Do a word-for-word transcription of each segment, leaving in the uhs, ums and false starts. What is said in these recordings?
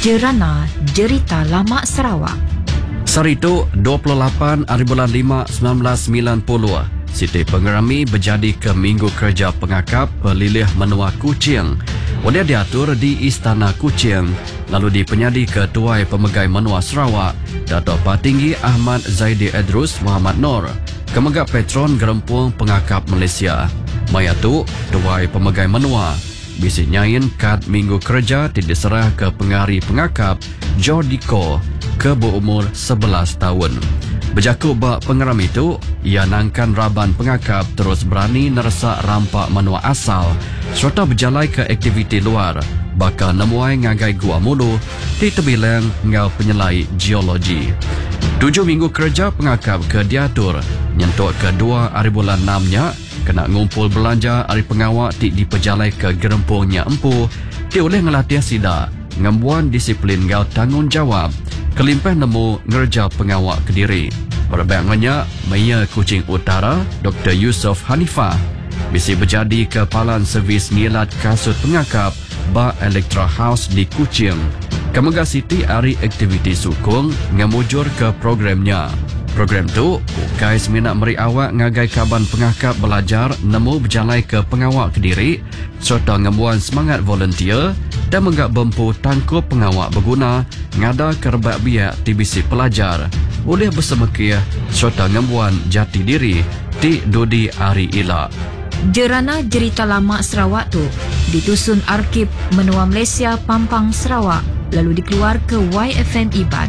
Jerana Jerita Lama Sarawak. Sarito dua puluh lapan hari bulan lima sembilan belas sembilan puluh. Siti Pengerami berjadi ke Minggu Kerja Pengakap Pelilih Menua Kuching. Oleh diatur di Istana Kuching, lalu dipenyadi Ketua Pemegai Menua Sarawak, Dato' Patinggi Ahmad Zaidi Edrus Muhammad Nur, Kemegak Petron Gerempung Pengakap Malaysia. Maya tu, Tuai Pemegai Menua, bisi nyain kad Minggu Kerja diserah ke Pengari Pengakap Jordiko ke berumur sebelas tahun. Berjakut bak pengeram itu, ia nangkan Raban Pengakap terus berani neresak rampak menua asal serta berjalai ke aktiviti luar, bakal nemuai ngagai Gua Mulu di tebilang ngau penyelai geologi. Tujuh minggu kerja Pengakap ke diatur, nyentuk kedua hari bulan enamnya, kena ngumpul belanja hari pengawak ti diperjalai ke gerempungnya empu, ti oleh ngelatih sida, ngembuan disiplin ngau tanggungjawab, kelimpah nemu ngerja pengawak Kediri. Perbangannya, Maya Kuching Utara, Doktor Yusof Hanifah, bisi berjadi Kepalan Servis Ngilat Kasut Pengakap Ba Elektra House di Kuching. Kemegah Siti hari aktiviti sukung ngemujur ke programnya. Program tu, ukai seminat meri awak ngagai kaban Pengakap belajar nemu berjalai ke pengawak Kediri serta ngembuan semangat volunteer dan menggak bempu tangkup pengawak berguna ngada kerbat biak di bisi pelajar oleh bersemekia serta ngembuan jati diri di Dodi Ari Ilak. Jerana Jerita Lama Sarawak tu ditusun Arkib Menua Malaysia Pampang Sarawak lalu dikeluar ke Y F M Iban.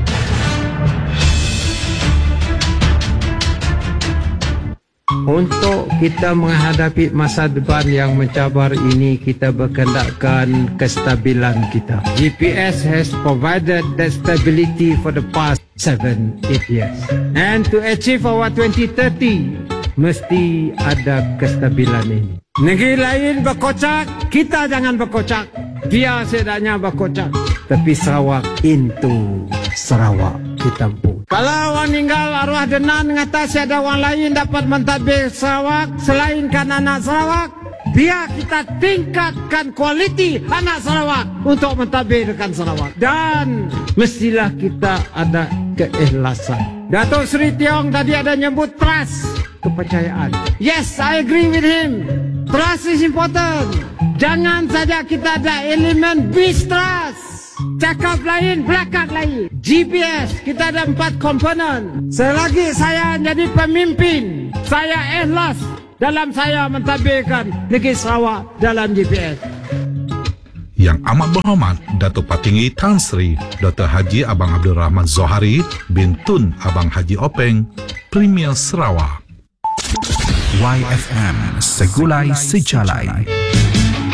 Untuk kita menghadapi masa depan yang mencabar ini, kita berkendakkan kestabilan kita. G P S has provided that stability for the past seven, eight years. And to achieve our twenty thirty, mesti ada kestabilan ini. Negeri lain berkocak, kita jangan berkocak. Dia sedaknya berkocak. Tapi Sarawak into Sarawak kita pun. Kalau orang meninggal arwah denan ngata ada orang lain dapat mentadbir Sarawak selainkan anak Sarawak, biar kita tingkatkan kualiti anak Sarawak untuk mentadbirkan Sarawak. Dan mestilah kita ada keikhlasan. Datuk Seri Tiong tadi ada nyebut trust, kepercayaan. Yes, I agree with him. Trust is important. Jangan saja kita ada elemen mistrust. Cakap lain, belakang lain. G P S, kita ada empat komponen. Selagi saya jadi pemimpin, saya ikhlas dalam saya mentadbirkan negeri Sarawak dalam G P S. Yang amat berhormat Datuk Patinggi Tan Sri Doktor Haji Abang Abdul Rahman Zohari bin Tun Abang Haji Openg, Premier Sarawak. Y F M Segulai Sejalai.